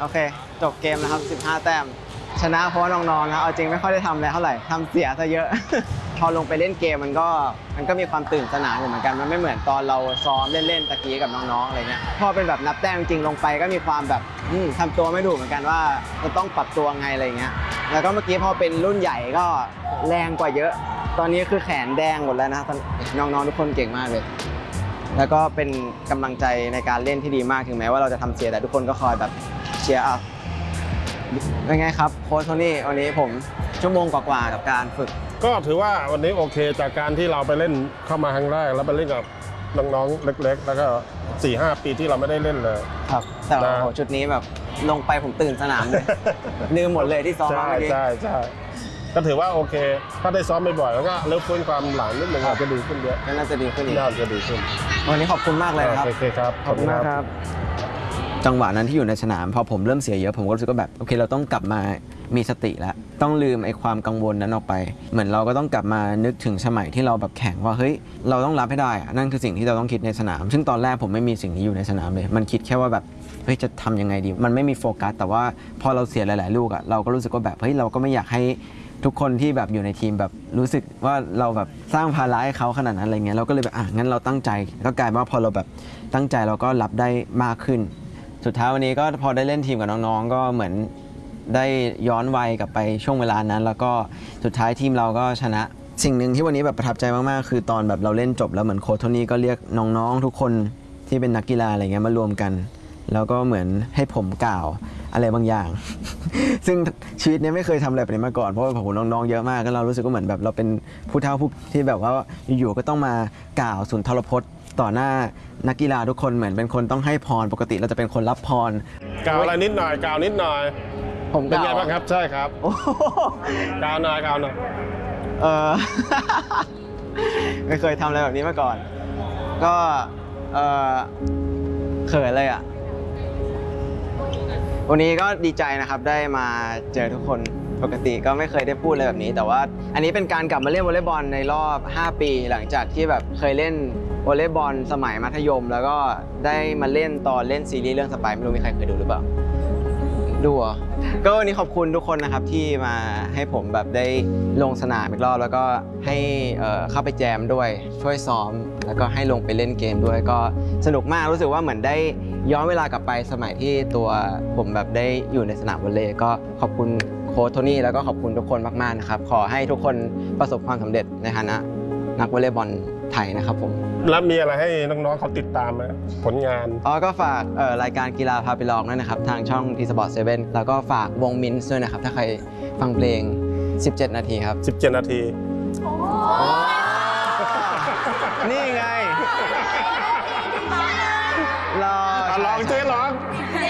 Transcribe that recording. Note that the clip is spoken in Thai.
โอเคจบเกมนะครับ15 แต้มชนะเพราะน้องๆนะเอาจริงไม่ค่อยได้ทำอะไรเท่าไหร่ทำเสียซะเยอะ พอลงไปเล่นเกมมันก็มีความตื่นสนานอยู่เหมือนกันมันไม่เหมือนตอนเราซ้อมเล่นๆตะกี้กับน้องๆอะไรเงี้ยพอเป็นแบบนับแต้มจริงลงไปก็มีความแบบทำตัวไม่ถูกเหมือนกันว่าจะต้องปรับตัวไงอะไรเงี้ยแล้วก็เมื่อกี้พอเป็นรุ่นใหญ่ก็แรงกว่าเยอะตอนนี้คือแขนแดงหมดแล้วนะน้องๆทุกคนเก่งมากเลยแล้วก็เป็นกำลังใจในการเล่นที่ดีมากถึงแม้ว่าเราจะทำเสียแต่ทุกคนก็คอยแบบเชียร์อัพเป็นไงครับโค้ชโทนี่วันนี้ผมชั่วโมงกว่าๆกับการฝึกก็ถือว่าวันนี้โอเคจากการที่เราไปเล่นเข้ามาครั้งแรกแล้วไปเล่นกับน้องๆเล็กๆแล้วก็ 4-5 ปีที่เราไม่ได้เล่นเลยครับแต่โอ้โหชุดนี้แบบลงไปผมตื่นสนามเลยลืมหมดเลยที่ซ้อมเมื่อกี้ใช่ก็ถือว่าโอเคถ้าได้ซ้อมบ่อยๆแล้วก็เริ่มฟื้นความหลังนิดนึงอาจจะดีขึ้นเยอะน่าจะดีขึ้นอีกน่าจะดีขึ้นวันนี้ขอบคุณมากเลยครับโอเคครับขอบคุณมากครับจังหวะนั้นที่อยู่ในสนามพอผมเริ่มเสียเยอะผมก็รู้สึกว่าแบบโอเคเราต้องกลับมามีสติแล้วต้องลืมไอ้ความกังวลนั้นออกไปเหมือนเราก็ต้องกลับมานึกถึงสมัยที่เราแบบแข่งว่าเฮ้ยเราต้องรับให้ได้นั่นคือสิ่งที่เราต้องคิดในสนามซึ่งตอนแรกผมไม่มีสิ่งนี้อยู่ในสนามเลยมันคิดแค่ว่าแบบเฮ้ยจะทำยังไงดีมันไม่มีโฟกัสแต่ว่าพอเราเสียหลายๆลูกอะเราก็รู้สึกว่าแบบเฮ้ยเราก็ไม่อยากให้ทุกคนที่แบบอยู่ในทีมแบบรู้สึกว่าเราแบบสร้างภาระให้เขาขนาดนั้นอะไรเงี้ยเราก็เลยแบบงั้นเราตั้งใจก็กลายว่าพอเราแบบตั้งใจเราก็รับได้มากขึ้นสุดท้ายวันนี้ก็พอได้เล่นทีมกับน้องๆก็เหมือนได้ย้อนวัยกลับไปช่วงเวลานั้นแล้วก็สุดท้ายทีมเราก็ชนะสิ่งหนึ่งที่วันนี้แบบประทับใจมากๆคือตอนแบบเราเล่นจบแล้วเหมือนโค้ชโทนี่ก็เรียกน้องๆทุกคนที่เป็นนักกีฬาอะไรเงี้ยมารวมกันแล้วก็เหมือนให้ผมกล่าวอะไรบางอย่าง ซึ่งชีวิตนี้ไม่เคยทำอะไรแบบนี้มาก่อนเพราะว่าผมน้องๆเยอะมากก็เรารู้สึกว่าเหมือนแบบเราเป็นผู้เฒ่าผู้ที่แบบว่าอยู่ๆก็ต้องมากล่าวสุนทรพจน์ต่อหน้านักกีฬาทุกคนเหมือนเป็นคนต้องให้พรปกติเราจะเป็นคนรับพรกล่าวอะไรนิดหน่อยกล่าวนิดหน่อยผมเป็นไงบ้างครับใช่ครับกล่าวหน่อยไม่เคยทำอะไรแบบนี้มาก่อนก็เขินเลยอ่ะวันนี้ก็ดีใจนะครับได้มาเจอทุกคนปกติก็ไม่เคยได้พูดอะไรแบบนี้แต่ว่าอันนี้เป็นการกลับมาเล่นวอลเลย์บอลในรอบ5 ปีหลังจากที่แบบเคยเล่นวอลเลย์บอลสมัยมัธยมแล้วก็ได้มาเล่นตอนเล่นซีรีส์เรื่องสไปร์ไม่รู้มีใครเคยดูหรือเปล่าดูอ่ะก็วันนี้ขอบคุณทุกคนนะครับที่มาให้ผมแบบได้ลงสนามอีกรอบแล้วก็ให้เข้าไปแจมด้วยช่วยซ้อมแล้วก็ให้ลงไปเล่นเกมด้วยก็สนุกมากรู้สึกว่าเหมือนได้ย้อนเวลากลับไปสมัยที่ตัวผมแบบได้อยู่ในสนามวอลเลย์ก็ขอบคุณโค้ชโทนี่แล้วก็ขอบคุณทุกคนมากๆนะครับขอให้ทุกคนประสบความสำเร็จในฐานะนักวอลเลย์บอลไทยนะครับผมแล้วมีอะไรให้น้องๆเขาติดตามไหมผลงานก็ฝากรายการกีฬาพาไปลองด้วยนะครับทางช่อง T-Sport 7แล้วก็ฝากวงมินส์ด้วยนะครับถ้าใครฟังเพลง17 นาทีครับ 17 นาทีนี่ไง